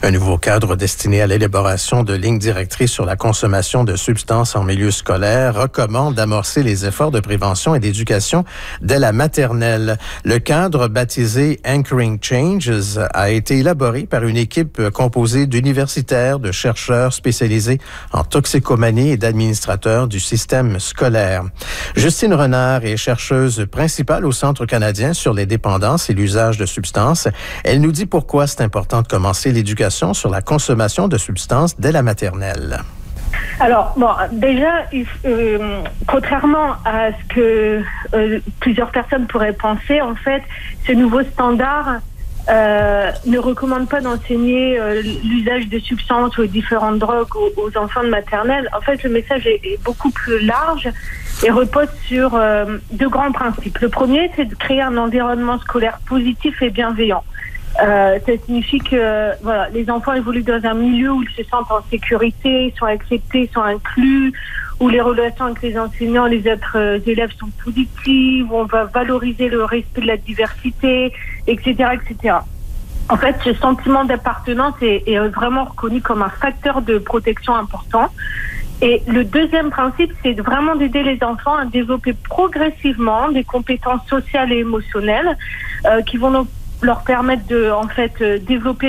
Un nouveau cadre destiné à l'élaboration de lignes directrices sur la consommation de substances en milieu scolaire recommande d'amorcer les efforts de prévention et d'éducation dès la maternelle. Le cadre baptisé Anchoring Changes a été élaboré par une équipe composée d'universitaires, de chercheurs spécialisés en toxicomanie et d'administrateurs du système scolaire. Justine Renard est chercheuse principale au Centre canadien sur les dépendances et l'usage de substances. Elle nous dit pourquoi c'est important de commencer l'éducation sur la consommation de substances dès la maternelle. Alors, déjà, contrairement à ce que plusieurs personnes pourraient penser, en fait, ce nouveau standard ne recommande pas d'enseigner l'usage de substances ou de différentes drogues aux enfants de maternelle. En fait, le message est beaucoup plus large et repose sur deux grands principes. Le premier, c'est de créer un environnement scolaire positif et bienveillant. Ça signifie que les enfants évoluent dans un milieu où ils se sentent en sécurité, sont acceptés, sont inclus, où les relations avec les enseignants, les autres élèves sont positives, où on va valoriser le respect de la diversité, etc., etc. En fait, ce sentiment d'appartenance est vraiment reconnu comme un facteur de protection important. Et le deuxième principe, c'est vraiment d'aider les enfants à développer progressivement des compétences sociales et émotionnelles qui vont leur permettre de, développer